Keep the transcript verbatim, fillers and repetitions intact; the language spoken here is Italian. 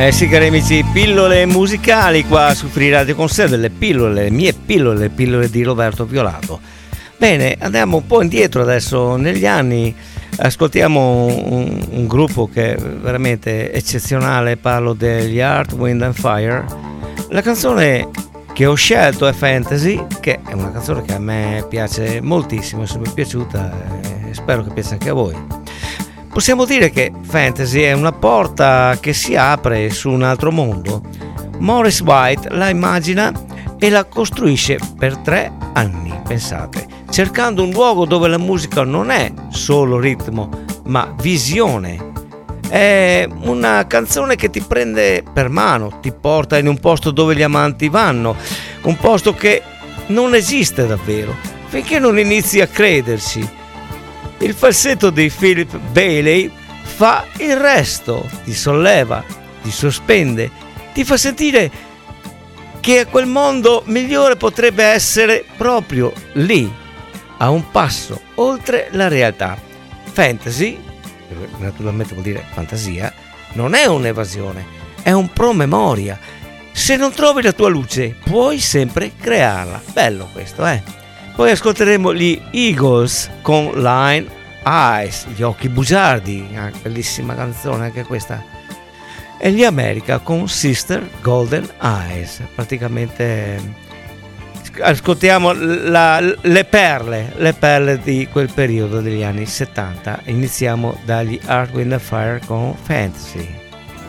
Eh sì, cari amici, pillole musicali qua su Free Radio con sé, delle pillole, le mie pillole, le pillole di Roberto Violato. Bene, andiamo un po' indietro adesso negli anni, ascoltiamo un, un gruppo che è veramente eccezionale, parlo degli Earth, Wind and Fire. La canzone che ho scelto è Fantasy, che è una canzone che a me piace moltissimo, mi è piaciuta e spero che piaccia anche a voi. Possiamo dire che Fantasy è una porta che si apre su un altro mondo. Maurice White la immagina e la costruisce per tre anni, pensate, cercando un luogo dove la musica non è solo ritmo, ma visione. È una canzone che ti prende per mano, ti porta in un posto dove gli amanti vanno, un posto che non esiste davvero, finché non inizi a crederci. Il falsetto di Philip Bailey fa il resto, ti solleva, ti sospende, ti fa sentire che quel mondo migliore potrebbe essere proprio lì, a un passo oltre la realtà. Fantasy, naturalmente vuol dire fantasia, non è un'evasione, è un promemoria. Se non trovi la tua luce, puoi sempre crearla. Bello questo, eh? Poi ascolteremo gli Eagles con Line Eyes, gli occhi bugiardi, una bellissima canzone anche questa. E gli America con Sister Golden Eyes. Praticamente ascoltiamo la, le perle, le perle di quel periodo degli anni settanta. Iniziamo dagli Earth, Wind and Fire con Fantasy.